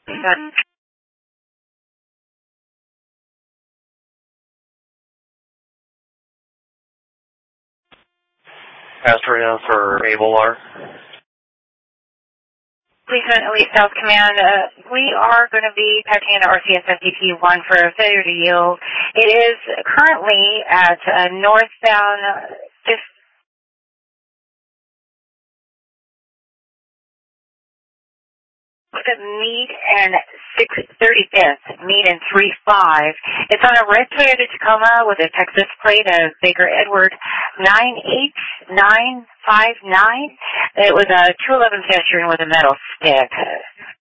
Astoria for ABLR. Policeman Elite South Command, we are going to be patching into RCS FDP-1 for a failure to yield. It is currently at northbound Mead and 635th, Mead and 35. It's on a red Toyota Tacoma with a Texas plate of Baker Edward 98959. It was a 211 pedestrian with a metal stick.